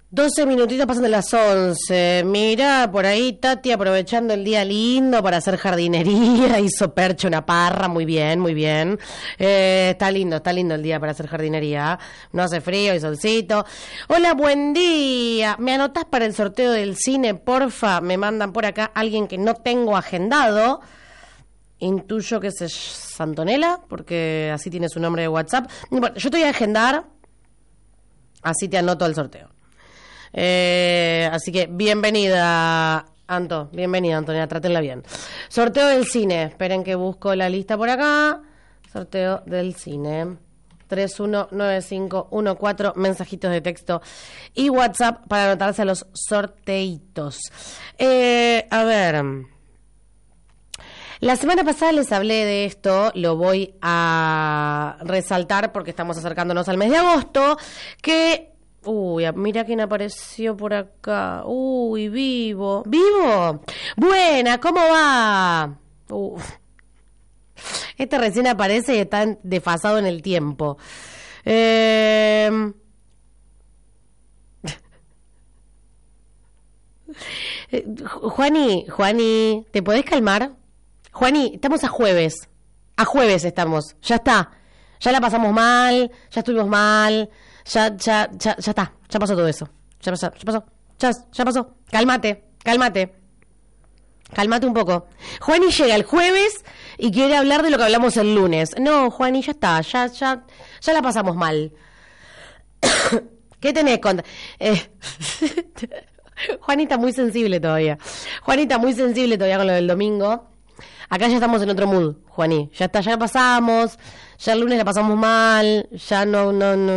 12 minutitos pasan de las 11. Mira, por ahí Tati aprovechando el día lindo para hacer jardinería. Hizo percha una parra, muy bien, muy bien. Está lindo el día para hacer jardinería. No hace frío y solcito. Hola, buen día. ¿Me anotás para el sorteo del cine, porfa? Me mandan por acá alguien que no tengo agendado. Intuyo que es Antonella, porque así tiene su nombre de WhatsApp. Bueno, yo te voy a agendar, así te anoto al sorteo. Así que bienvenida, Antonella, trátenla bien. Sorteo del cine, esperen que busco la lista por acá. Sorteo del cine 319514, mensajitos de texto y WhatsApp para anotarse a los sorteitos. A ver, la semana pasada les hablé de esto, lo voy a resaltar porque estamos acercándonos al mes de agosto, que uy, mira quién apareció por acá. Uy, vivo. ¿Vivo? Buena, ¿cómo va? Este recién aparece y está desfasado en el tiempo. Juani, ¿te podés calmar? Juani, estamos a jueves. A jueves estamos. Ya está. Ya la pasamos mal, ya estuvimos mal. Ya está, ya pasó todo eso. Ya pasó. Cálmate un poco. Juani llega el jueves y quiere hablar de lo que hablamos el lunes. No, Juani, ya está, ya la pasamos mal. ¿Qué tenés contra? Juani está muy sensible todavía con lo del domingo. Acá ya estamos en otro mood, Juani. Ya está, ya la pasamos. Ya el lunes la pasamos mal. Ya no.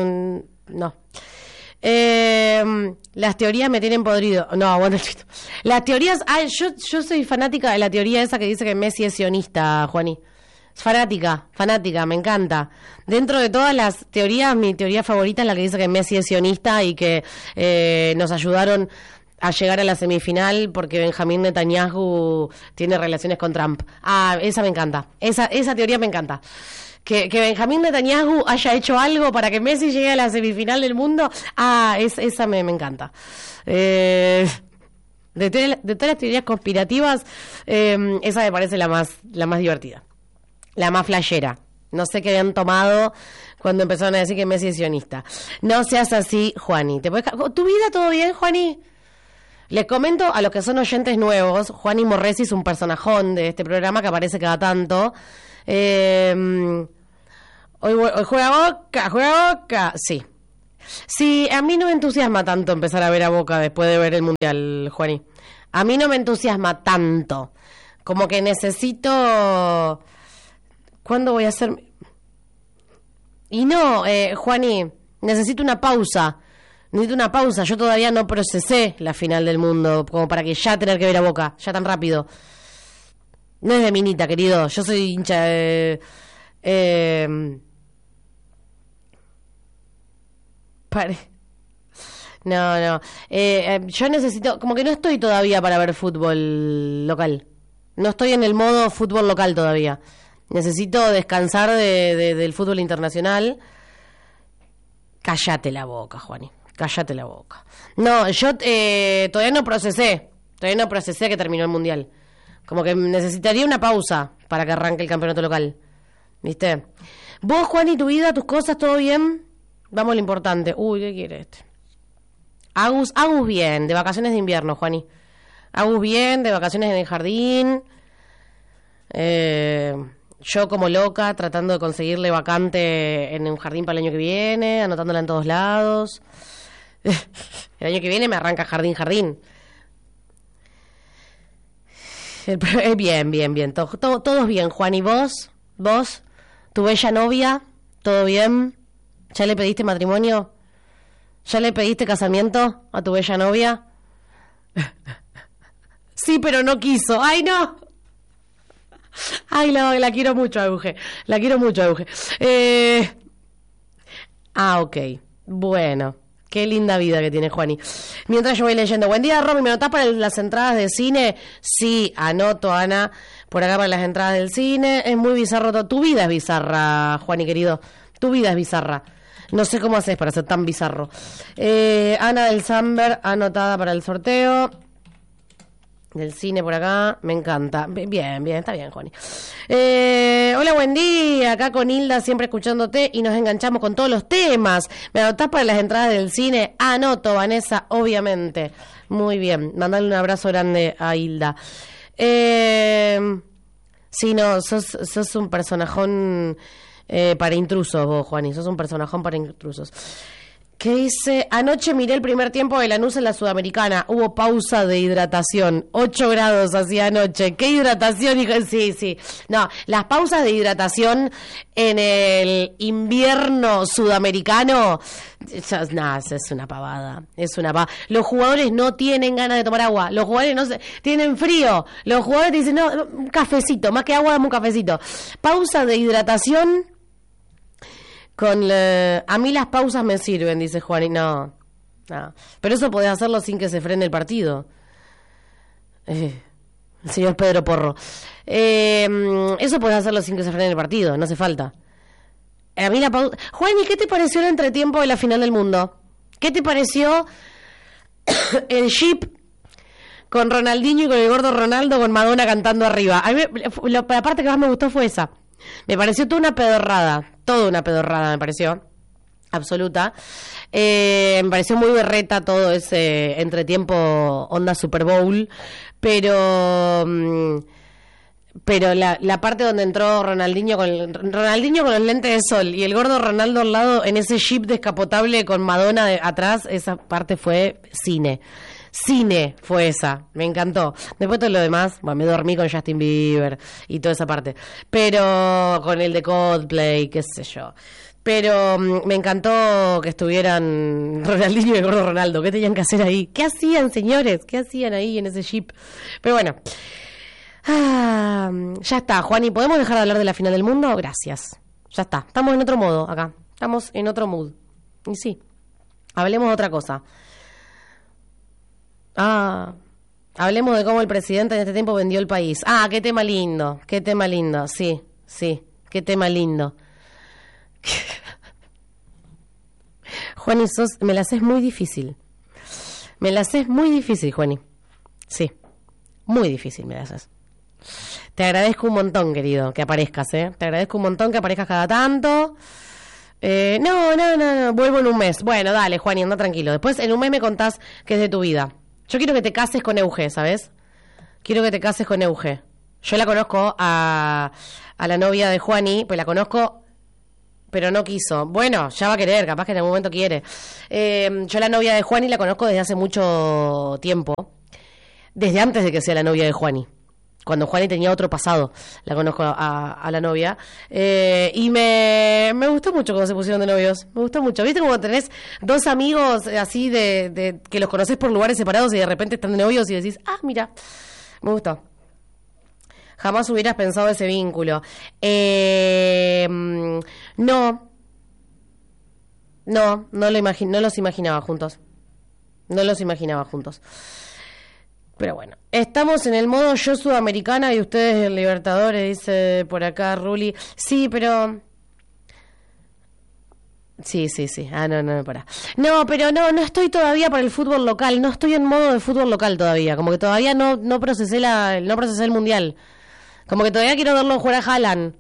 Las teorías me tienen podrido. No, bueno, las teorías. Yo soy fanática de la teoría esa que dice que Messi es sionista, Juani. Fanática, me encanta. Dentro de todas las teorías, mi teoría favorita es la que dice que Messi es sionista y que nos ayudaron a llegar a la semifinal porque Benjamín Netanyahu tiene relaciones con Trump. Esa me encanta. Esa teoría me encanta. Que Benjamín Netanyahu haya hecho algo para que Messi llegue a la semifinal del mundo. Esa me encanta. De todas las teorías conspirativas, esa me parece la más divertida. La más flashera. No sé qué habían tomado cuando empezaron a decir que Messi es sionista. No seas así, Juani. ¿Tu vida todo bien, Juani? Les comento a los que son oyentes nuevos, Juani Morresi es un personajón de este programa que aparece cada tanto. Hoy juega Boca, sí. Sí, a mí no me entusiasma tanto empezar a ver a Boca después de ver el Mundial, Juani. A mí no me entusiasma tanto. Como que necesito... ¿Cuándo voy a hacer...? Y no, Juani, necesito una pausa. Yo todavía no procesé la final del mundo como para que ya tener que ver a Boca, ya tan rápido. No es de minita, querido. Yo soy hincha No. Yo necesito... Como que no estoy todavía para ver fútbol local. No estoy en el modo fútbol local todavía. Necesito descansar del fútbol internacional. Cállate la boca, Juani. Cállate la boca. No, yo todavía no procesé que terminó el Mundial. Como que necesitaría una pausa para que arranque el campeonato local. ¿Viste? Vos, Juani, tu vida, tus cosas, ¿todo bien? Vamos a lo importante. Uy, ¿qué quiere este? Agus bien, de vacaciones de invierno, Juani. Agus bien, de vacaciones en el jardín. Yo como loca, tratando de conseguirle vacante en un jardín para el año que viene, anotándola en todos lados. El año que viene me arranca jardín. Bien. Todos bien, Juan. ¿Y vos? ¿Tu bella novia? ¿Todo bien? ¿Ya le pediste matrimonio? ¿Ya le pediste casamiento a tu bella novia? Sí, pero no quiso. ¡Ay, no! Ay, la quiero mucho, Auge. Ok. Bueno. Qué linda vida que tiene Juani. Mientras yo voy leyendo. Buen día, Romy. ¿Me anotás para las entradas de cine? Sí, anoto, Ana. Por acá para las entradas del cine. Es muy bizarro todo. Tu vida es bizarra, Juani, querido. Tu vida es bizarra. No sé cómo haces para ser tan bizarro. Ana del Samber, anotada para el sorteo. Del cine por acá, me encanta. Bien, está bien, Juani. Hola, buen día. Acá con Hilda, siempre escuchándote y nos enganchamos con todos los temas. ¿Me anotás para las entradas del cine? Anoto, Vanessa, obviamente. Muy bien. Mandale un abrazo grande a Hilda. Sí, no, sos un personajón para intrusos vos, Juani. Sos un personajón para intrusos. ¿Qué dice? Anoche miré el primer tiempo de Lanús en la Sudamericana. Hubo pausa de hidratación. 8 grados hacía anoche. ¿Qué hidratación? Sí. No, las pausas de hidratación en el invierno sudamericano, nada, es una pavada. Los jugadores no tienen ganas de tomar agua. Los jugadores tienen frío. Los jugadores dicen, no, un cafecito. Más que agua, dame un cafecito. Pausa de hidratación. A mí las pausas me sirven, dice Juan, y no. Pero eso podés hacerlo sin que se frene el partido. Señor Pedro Porro. Eso podés hacerlo sin que se frene el partido, no hace falta. A mí la pausa... Juan, ¿y qué te pareció el entretiempo de la final del mundo? ¿Qué te pareció el ship con Ronaldinho y con el gordo Ronaldo con Madonna cantando arriba? A mí, la parte que más me gustó fue esa. Me pareció toda una pedorrada me pareció, absoluta. Me pareció muy berreta todo ese entretiempo onda Super Bowl, pero la parte donde entró Ronaldinho con los lentes de sol y el gordo Ronaldo al lado en ese jeep descapotable con Madonna atrás, esa parte fue cine fue esa, me encantó. Después todo lo demás, bueno, me dormí con Justin Bieber y toda esa parte, pero con el de Coldplay, qué sé yo. Pero me encantó que estuvieran Ronaldinho y el gordo Ronaldo. ¿Qué tenían que hacer ahí? ¿Qué hacían, señores? ¿Qué hacían ahí en ese jeep? Pero bueno, ya está, Juani, ¿podemos dejar de hablar de la final del mundo? Gracias, ya está, estamos en otro modo acá, estamos en otro mood. Y sí, hablemos de otra cosa. Hablemos de cómo el presidente en este tiempo vendió el país. Qué tema lindo, sí, qué tema lindo. Juani, me la haces muy difícil, Juani. Sí, muy difícil me la haces. Te agradezco un montón, querido, que aparezcas, te agradezco un montón que aparezcas cada tanto. No, vuelvo en un mes. Bueno, dale, Juani, anda tranquilo. Después en un mes me contás qué es de tu vida. Yo quiero que te cases con Euge, ¿sabes? Quiero que te cases con Euge. Yo la conozco a la novia de Juani, pues la conozco, pero no quiso. Bueno, ya va a querer, capaz que en algún momento quiere. Yo la novia de Juani la conozco desde hace mucho tiempo. Desde antes de que sea la novia de Juani. Cuando Juani tenía otro pasado, la conozco a la novia. Y me gustó mucho cuando se pusieron de novios. Me gustó mucho. ¿Viste como tenés dos amigos así de que los conocés por lugares separados y de repente están de novios y decís, mira, me gustó. Jamás hubieras pensado ese vínculo. No los imaginaba juntos. Pero bueno, estamos en el modo yo sudamericana y ustedes en Libertadores, dice por acá Ruli. Sí, pero... Sí. No, pará. No, pero no estoy todavía para el fútbol local. No estoy en modo de fútbol local todavía. Como que todavía no procesé el mundial. Como que todavía quiero verlo jugar a Haaland.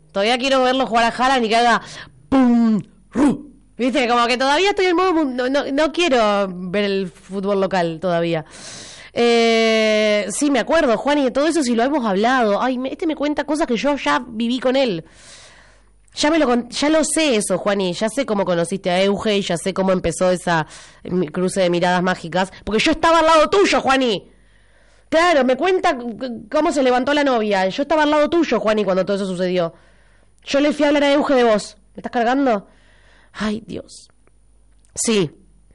Y que haga pum, ru. ¿Viste? Como que todavía estoy en modo... No quiero ver el fútbol local todavía. Sí, me acuerdo, Juan, y de todo eso sí lo hemos hablado. Me cuenta cosas que yo ya viví con él. Ya lo sé eso, Juani. Ya sé cómo conociste a Euge y ya sé cómo empezó esa cruce de miradas mágicas. Porque yo estaba al lado tuyo, Juani. Claro, me cuenta cómo se levantó la novia. Yo estaba al lado tuyo, Juani, cuando todo eso sucedió. Yo le fui a hablar a Euge de vos. ¿Me estás cargando? Ay, Dios. Sí.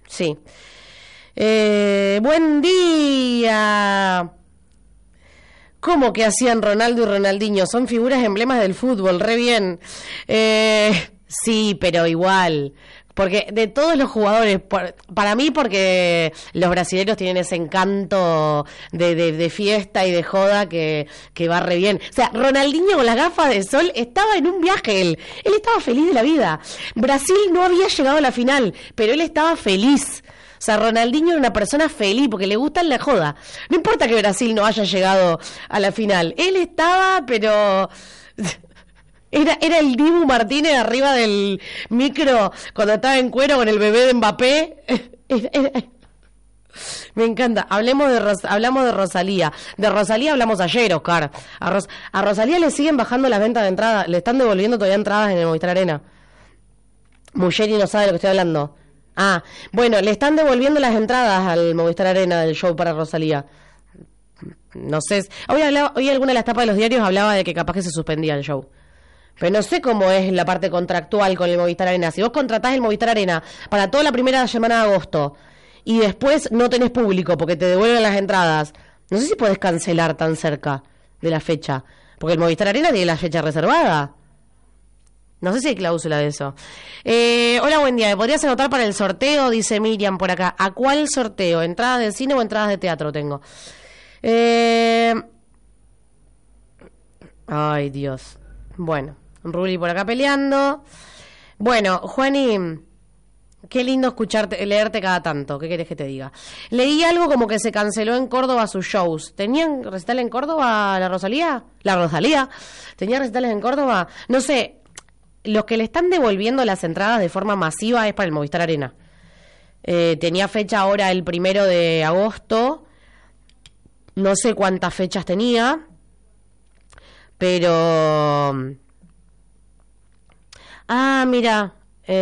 Buen día. ¿Cómo que hacían Ronaldo y Ronaldinho? Son figuras emblemas del fútbol, re bien. Sí, pero igual. Porque de todos los jugadores, para mí, porque los brasileños tienen ese encanto de fiesta y de joda que va re bien. O sea, Ronaldinho con las gafas de sol estaba en un viaje, él estaba feliz de la vida. Brasil no había llegado a la final, pero él estaba feliz. O sea, Ronaldinho era una persona feliz porque le gusta la joda. No importa que Brasil no haya llegado a la final. Él estaba, pero... Era el Dibu Martínez arriba del micro cuando estaba en cuero con el bebé de Mbappé. Me encanta. Hablamos de Rosalía. De Rosalía hablamos ayer, Oscar. A Rosalía le siguen bajando las ventas de entrada. Le están devolviendo todavía entradas en el Movistar Arena. Muggeri no sabe de lo que estoy hablando. Ah, bueno, le están devolviendo las entradas al Movistar Arena del show para Rosalía. No sé. Hoy alguna de las tapas de los diarios hablaba de que capaz que se suspendía el show. Pero no sé cómo es la parte contractual con el Movistar Arena. Si vos contratás el Movistar Arena para toda la primera semana de agosto y después no tenés público porque te devuelven las entradas, no sé si podés cancelar tan cerca de la fecha. Porque el Movistar Arena tiene la fecha reservada. No sé si hay cláusula de eso. Hola, buen día. ¿Me podrías anotar para el sorteo? Dice Miriam por acá. ¿A cuál sorteo? ¿Entradas de cine o entradas de teatro tengo? Ay, Dios. Bueno, Ruli por acá peleando. Bueno, Juani, qué lindo leerte cada tanto. ¿Qué querés que te diga? Leí algo como que se canceló en Córdoba sus shows. ¿Tenían recital en Córdoba la Rosalía? ¿La Rosalía? ¿Tenía recitales en Córdoba? No sé. Los que le están devolviendo las entradas de forma masiva es para el Movistar Arena. Tenía fecha ahora el 1 de agosto. No sé cuántas fechas tenía. Pero... Ah, mira.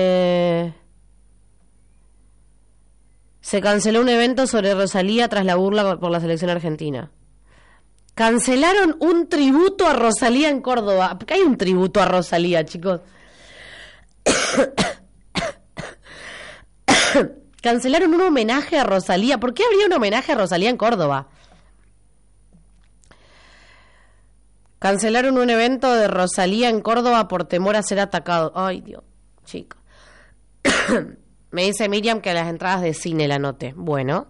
Se canceló un evento sobre Rosalía tras la burla por la selección argentina. Cancelaron un tributo a Rosalía en Córdoba. ¿Por qué hay un tributo a Rosalía, chicos? Cancelaron un homenaje a Rosalía. ¿Por qué habría un homenaje a Rosalía en Córdoba? Cancelaron un evento de Rosalía en Córdoba por temor a ser atacado. Ay, Dios, chicos. Me dice Miriam que las entradas de cine la anote. Bueno.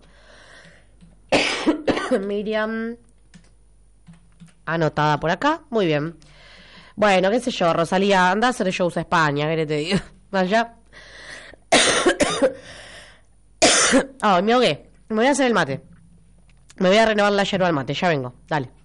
Miriam... anotada por acá, muy bien. Bueno, qué sé yo, Rosalía, anda a hacer shows a España, ¿qué te digo? Vaya. Ay, me ahogué. Me voy a hacer el mate. Me voy a renovar la yerba al mate, ya vengo, dale.